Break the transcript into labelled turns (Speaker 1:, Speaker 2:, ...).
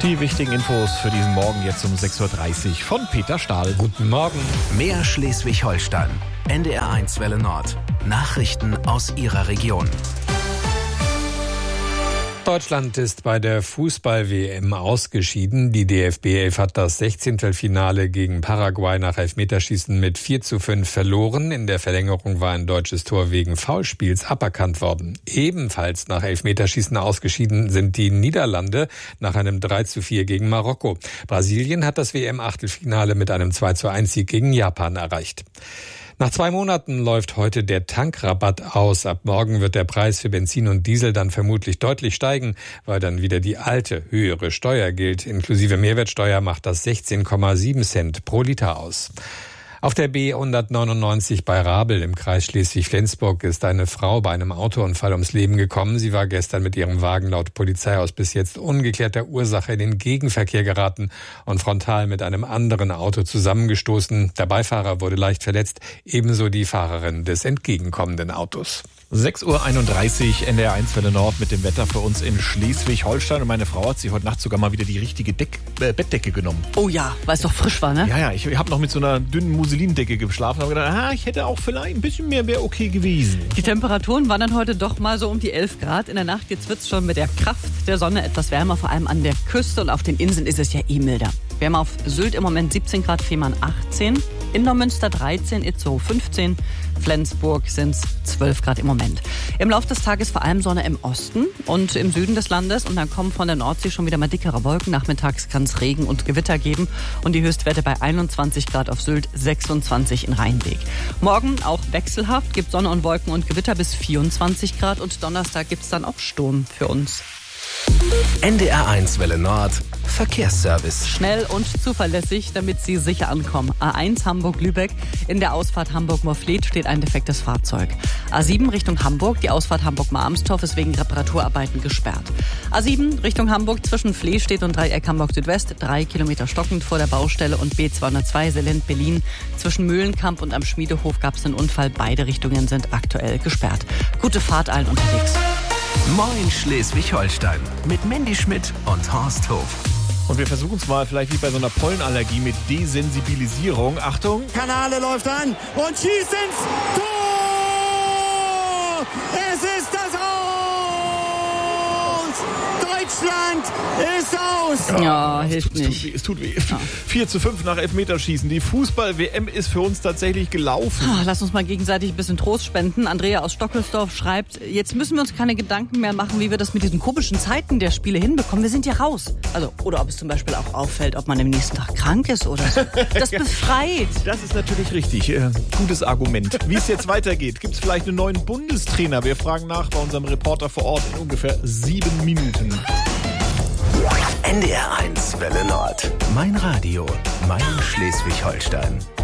Speaker 1: Die wichtigen Infos für diesen Morgen jetzt um 6.30 Uhr von Peter Stahl.
Speaker 2: Guten Morgen.
Speaker 3: Mehr Schleswig-Holstein. NDR1 Welle Nord. Nachrichten aus Ihrer Region.
Speaker 2: Deutschland ist bei der Fußball-WM ausgeschieden. Die DFB 11 hat das 16. Finale gegen Paraguay nach Elfmeterschießen mit 4:5 verloren. In der Verlängerung war ein deutsches Tor wegen Foulspiels aberkannt worden. Ebenfalls nach Elfmeterschießen ausgeschieden sind die Niederlande nach einem 3:4 gegen Marokko. Brasilien hat das WM-Achtelfinale mit einem 2:1-Sieg gegen Japan erreicht. Nach 2 Monaten läuft heute der Tankrabatt aus. Ab morgen wird der Preis für Benzin und Diesel dann vermutlich deutlich steigen, weil dann wieder die alte, höhere Steuer gilt. Inklusive Mehrwertsteuer macht das 16,7 Cent pro Liter aus. Auf der B199 bei Rabel im Kreis Schleswig-Flensburg ist eine Frau bei einem Autounfall ums Leben gekommen. Sie war gestern mit ihrem Wagen laut Polizei aus bis jetzt ungeklärter Ursache in den Gegenverkehr geraten und frontal mit einem anderen Auto zusammengestoßen. Der Beifahrer wurde leicht verletzt, ebenso die Fahrerin des entgegenkommenden Autos.
Speaker 1: 6.31 Uhr, NDR1 Welle Nord mit dem Wetter für uns in Schleswig-Holstein. Und meine Frau hat sich heute Nacht sogar mal wieder die richtige Bettdecke genommen.
Speaker 4: Oh ja, weil es doch frisch war, ne?
Speaker 1: Ja, ich habe noch mit so einer dünnen Muselindecke geschlafen und habe gedacht, ich hätte auch vielleicht ein bisschen mehr, wäre okay gewesen.
Speaker 4: Die Temperaturen waren dann heute doch mal so um die 11 Grad. In der Nacht jetzt wird es schon mit der Kraft der Sonne etwas wärmer, vor allem an der Küste, und auf den Inseln ist es ja milder. Wir haben auf Sylt im Moment 17 Grad, Fehmarn 18, in Neumünster 13, Itzehoe 15, Flensburg sind es 12 Grad im Moment. Im Laufe des Tages vor allem Sonne im Osten und im Süden des Landes, und dann kommen von der Nordsee schon wieder mal dickere Wolken. Nachmittags kann es Regen und Gewitter geben und die Höchstwerte bei 21 Grad auf Sylt, 26 in Rheinweg. Morgen auch wechselhaft, gibt Sonne und Wolken und Gewitter bis 24 Grad und Donnerstag gibt es dann auch Sturm für uns.
Speaker 3: NDR1 Welle Nord. Verkehrsservice.
Speaker 4: Schnell und zuverlässig, damit Sie sicher ankommen. A1 Hamburg-Lübeck. In der Ausfahrt Hamburg-Morfleet steht ein defektes Fahrzeug. A7 Richtung Hamburg. Die Ausfahrt Hamburg-Marmstorf ist wegen Reparaturarbeiten gesperrt. A7 Richtung Hamburg zwischen Flehstedt und Dreieck Hamburg-Südwest. 3 Kilometer stockend vor der Baustelle. Und B202 Selend-Berlin. Zwischen Mühlenkamp und am Schmiedehof gab es einen Unfall. Beide Richtungen sind aktuell gesperrt. Gute Fahrt allen unterwegs.
Speaker 3: Moin Schleswig-Holstein mit Mandy Schmidt und Horst Hof.
Speaker 1: Und wir versuchen es mal vielleicht wie bei so einer Pollenallergie mit Desensibilisierung. Achtung.
Speaker 5: Kanale läuft an und schießt ins Tor! Es ist das Aus! Deutschland ist aus!
Speaker 4: Ja, hilft nicht.
Speaker 1: Es tut weh. 4:5 nach Elfmeterschießen. Die Fußball-WM ist für uns tatsächlich gelaufen.
Speaker 4: Lass uns mal gegenseitig ein bisschen Trost spenden. Andrea aus Stockelsdorf schreibt, jetzt müssen wir uns keine Gedanken mehr machen, wie wir das mit diesen komischen Zeiten der Spiele hinbekommen. Wir sind ja raus. Also, oder ob es zum Beispiel auch auffällt, ob man am nächsten Tag krank ist oder so. Das befreit.
Speaker 1: Das ist natürlich richtig. Gutes Argument. Wie es jetzt weitergeht, gibt es vielleicht einen neuen Bundestrainer? Wir fragen nach bei unserem Reporter vor Ort in ungefähr 7 Minuten.
Speaker 3: NDR1 Welle Nord. Mein Radio, mein Schleswig-Holstein.